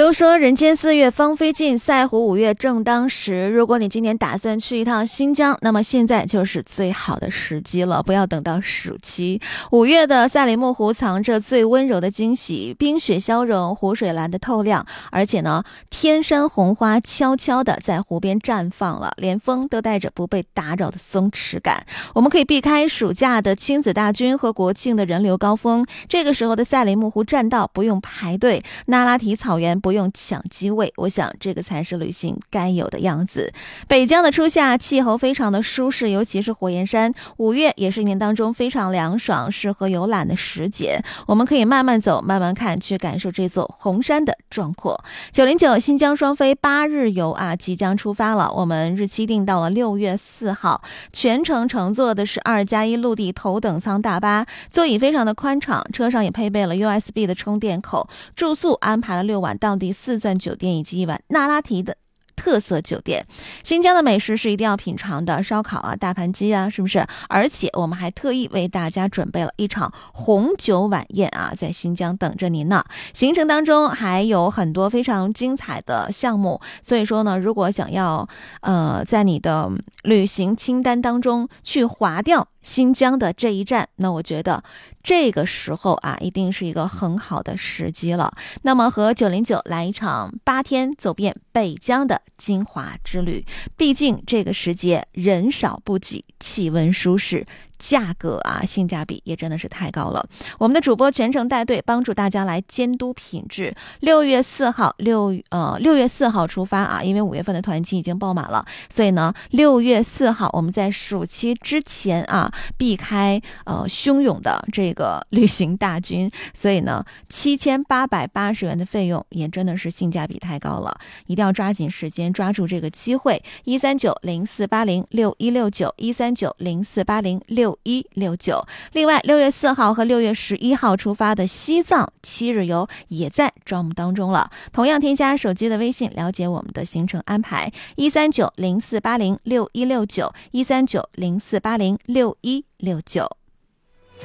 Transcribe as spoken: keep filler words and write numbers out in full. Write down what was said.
都说人间四月芳菲尽，赛湖五月正当时。如果你今年打算去一趟新疆，那么现在就是最好的时机了，不要等到暑期。五月的赛里木湖藏着最温柔的惊喜，冰雪消融，湖水蓝得透亮，而且呢，天山红花悄悄地在湖边绽放了，连风都带着不被打扰的松弛感。我们可以避开暑假的亲子大军和国庆的人流高峰，这个时候的赛里木湖栈道不用排队，那拉提草原不用抢机位，我想这个才是旅行该有的样子。北疆的初夏气候非常的舒适，尤其是火焰山，五月也是一年当中非常凉爽适合游览的时节，我们可以慢慢走慢慢看，去感受这座红山的壮阔。九零九新疆双飞八日游啊，即将出发了，我们日期定到了六月四号，全程乘坐的是二加一陆地头等舱大巴，座椅非常的宽敞，车上也配备了 U S B 的充电口，住宿安排了六晚当地四钻酒店以及一晚那拉提的特色酒店。新疆的美食是一定要品尝的，烧烤啊，大盘鸡啊，是不是？而且我们还特意为大家准备了一场红酒晚宴啊，在新疆等着您呢。行程当中还有很多非常精彩的项目，所以说呢，如果想要呃在你的旅行清单当中去划掉新疆的这一站，那我觉得这个时候啊，一定是一个很好的时机了。那么和九零九来一场八天走遍北疆的精华之旅，毕竟这个时节人少不挤，气温舒适，价格啊性价比也真的是太高了。我们的主播全程带队，帮助大家来监督品质。六月四号六呃六月四号出发啊，因为五月份的团期已经爆满了，所以呢六月四号我们在暑期之前啊，避开呃汹涌的这个旅行大军，所以呢七千八百八十元的费用也真的是性价比太高了，一定要抓紧时间，抓住这个机会。一三九零四八零六一六九一三九零四八零六一六九。另外，六月四号和六月十一号出发的西藏七日游也在招募当中了。同样添加手机的微信了解我们的行程安排，一三九零四八零六一六九一三九零四八零六一六九。